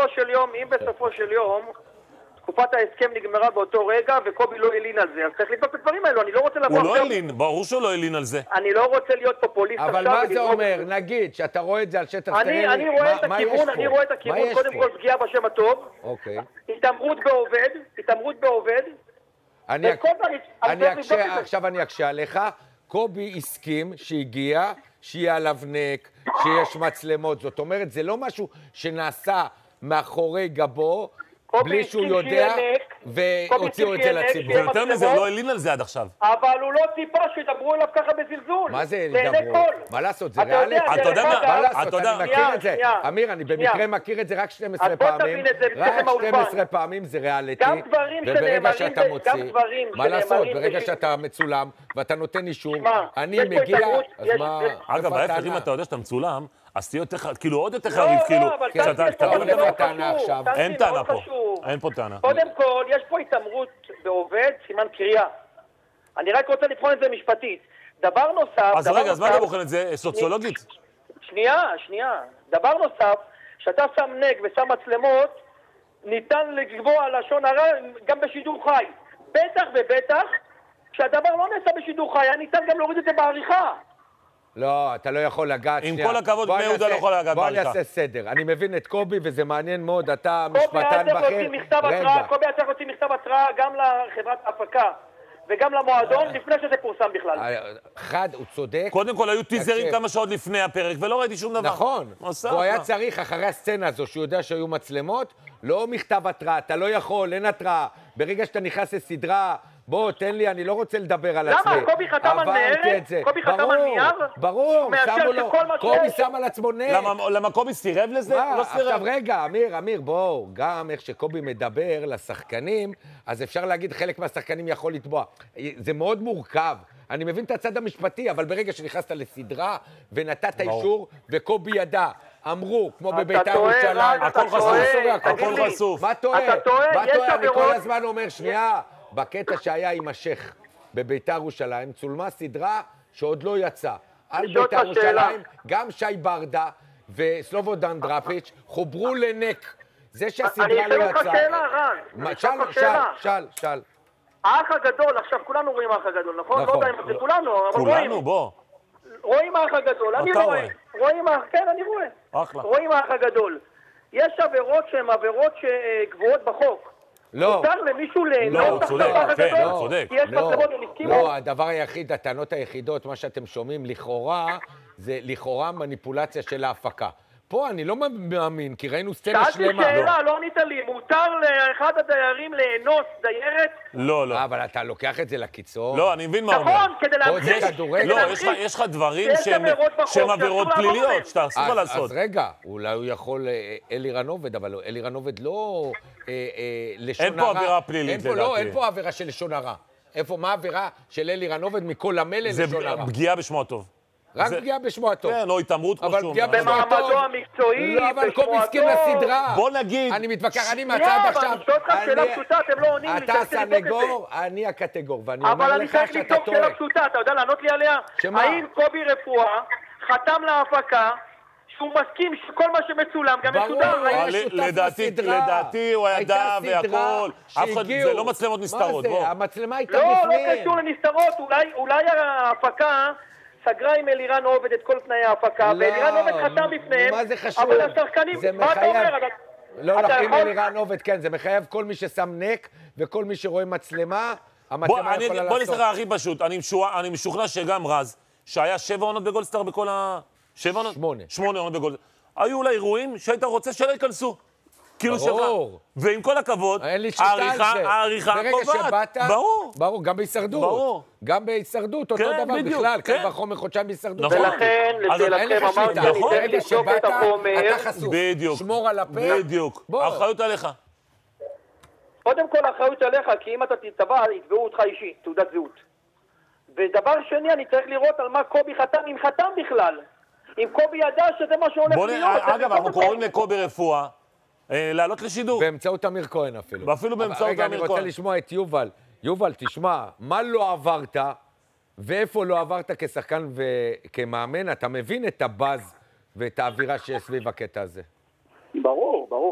בסופו של יום תקופת ההסכם נגמרה באותו רגע וקובי לא הלין על זה, אז צריך לבדוק את הדברים האלו. אני לא רוצה לבוא... הוא לא הלין, ברור שהוא לא הלין על זה. אני לא רוצה להיות פופוליסט עכשיו. אבל מה זה אומר? נגיד שאתה רואה את זה על שטח סטרילי, אני רואה את הכיוון, קודם כל פגיעה בשם הטוב, התעמרות בעובד, עכשיו אני אקשה עליך. קובי הסכים שהגיע, שיהיה עליו נק, שיש מצלמות, זאת אומרת, זה לא משהו שנעשה מאחורי גבו, בלי שהוא יודע, והוציאו את זה לציבור. ויותר מזה, הוא לא הלין על זה עד עכשיו. אבל הוא לא ציפה שידברו אליו ככה בזלזול. מה זה ידברו? מה לעשות, זה ריאלי? אתה יודע מה? מה לעשות, אני מכיר את זה. אמיר, אני במקרה מכיר את זה רק 12 פעמים. רק 12 פעמים זה ריאליטי. וברגע שאתה מוציא, מה לעשות, ברגע שאתה מצולם, ואתה נותן אישור, אני מגיע, אז מה... אגב, ההפך, אם אתה יודע שאתה מצולם, אז תהיה יותר, כאילו עוד יותר חריף, כאילו, אין טענה פה, אין פה טענה. קודם כל, יש פה התעמרות בעובד, סימן קריאה. אני רק רוצה לבחון את זה משפטית. דבר נוסף... אז רגע, אז מה אתה בוחן את זה? סוציולוגית? שנייה. דבר נוסף, שאתה שם נג ושם מצלמות, ניתן לקבוע לשון הרע גם בשידור חי. בטח ובטח, כשהדבר לא נעשה בשידור חי, ניתן גם להוריד את זה בעריכה. לא, אתה לא יכול לגעת. עם כל הכבוד, בני יהודה לא יכול לגעת בעריכה. בוא נעשה סדר. אני מבין את קובי, וזה מעניין מאוד, אתה משפטן בכיר. קובי היה צריך להוציא מכתב התראה גם לחברת הפקה וגם למועדון, לפני שזה פורסם בכלל. אחד, הוא צודק. קודם כל, היו טיזרים כמה שעות לפני הפרק, ולא ראיתי שום דבר. נכון. הוא היה צריך, אחרי הסצנה הזו, שהוא יודע שהיו מצלמות, לא מכתב התראה, אתה לא יכול, אין התראה. ברגע שאתה נכנס לסדרה, בוא, תן לי, אני לא רוצה לדבר על עצמי. למה? קובי חתם על נר? קובי חתם על נייר? ברור, קובי שם על עצמו נר. למה קובי סירב לזה? לא סירב. עכשיו רגע, אמיר, בוא, גם איך שקובי מדבר לשחקנים, אז אפשר להגיד חלק מהשחקנים יכול לתבוע. זה מאוד מורכב. אני מבין את הצד המשפטי, אבל ברגע שנכנסת לסדרה ונתת אישור וקובי ידע, אמרו, כמו בבית"ר ירושלים, הכל חשוף. מה טועה? אני כל הזמן אומר, שנייה, בקטע שהיה עם השייך בבית"ר ירושלים, צולמה סדרה שעוד לא יצאה. על בית"ר ירושלים, גם שי ברדה וסלובודן דראפיץ' חוברו לנק. זה שהסדרה לא יצאה. אני אשאל אותך שאלה. שאל. האח הגדול, עכשיו כולנו רואים האח הגדול, נכון? לא יודע אם זה כולנו, אבל כולנו, בוא. רואים האח הגדול, אני רואה. כן, אני רואה. אחלה. רואים האח הגדול. יש עבירות שהן עבירות שקבועות בחוק. לא. מותר למישהו ליהנות. לא, הוא צודק. כי יש מצלמות ומסכימות. לא, הדבר היחיד, הטענות היחידות, מה שאתם שומעים לכאורה, זה לכאורה מניפולציה של ההפקה. פה אני לא מאמין, כי ראינו סצנה שלמה. שאלתי שאלה, לא ענית לי. מותר לאחד הדיירים לאנוס דיירת? לא. אבל אתה לוקח את זה לקיצור. לא, אני מבין מה אומר. נכון, כדי להמחיש. לא, יש לך דברים שהם עבירות פליליות, שאתה אסור מה לעשות. אז רגע, אולי הוא יכול אלירן עובד, אבל אלירן עובד לא לשון הרע. אין פה עבירה פלילית, לדעתי. לא, אין פה עבירה של לשון הרע. מה העבירה של אלירן עובד מכל המלא לשון הרע? זה פגיעה בשמו הטוב. רק פגיעה בשמו הטוב. כן, או התעמרות כמו שום. במעמדו המקצועי, לא, אבל קובי הסכים לסדרה. בוא נגיד. אני מתווכח, אני מהצד עכשיו. אני שואל אותך שאלה פשוטה, אתם לא עונים לי. אתה הסנגור, אני הקטגור, ואני אומר לך שאתה טועה. אבל אני צריך לבדוק שאלה פשוטה, אתה יודע לענות לי עליה? שמה? האם קובי רפואה חתם להפקה שהוא מסכים שכל מה שמצולם גם משודר? לדעתי הוא ידע והכל. זה לא מצלמות נסתרות, בוא. המצלמה הייתה בפנים. לא קשור לנסתרות, אולי ההפקה סגרה עם אלירן עובד את כל תנאי ההפקה, ואלירן עובד חתם בפניהם, מה זה חשוב? אבל השחקנים, מה אתה אומר? לא, עם אלירן עובד, כן, זה מחייב כל מי ששם נק, וכל מי שרואה מצלמה, המצלמה יכולה לעשות. בוא נסתכל הכי פשוט, אני משוכנע שגם רז, שהיה 7 עונות בגולדסטאר בכל ה... 7 עונות? 8 עונות בגולדסטאר. היו אולי אירועים שהיית רוצה שלא ייכנסו. כאילו שלך. ועם כל הכבוד, העריכה קובעת. ברור, גם בהישרדות. ברור. גם בהישרדות, אותו דבר בכלל. קל וחומר חודשיים בהישרדות. ולכן, לשאלתכם אמרתי, אני צריך לבדוק את החומר. אתה חשוף. שמור על הפה. בדיוק. האחריות עליך. קודם כל, האחריות עליך, כי אם אתה תתבע, יתבעו אותך אישית, תעודת זהות. ודבר שני, אני צריך לראות על מה קובי חתם, אם חתם בכלל. אם קובי ידע שזה מה שהולך להיות. אגב, אנחנו קוראים לקובי רפואה. לעלות לשידור. באמצעות אמיר כהן אפילו. ואפילו באמצעות אמיר כהן. רגע, אני רוצה לשמוע את יובל. יובל, תשמע, מה לא עברת, ואיפה לא עברת כשחקן וכמאמן, אתה מבין את הבאז ואת האווירה שיש סביב הקטע הזה. ברור.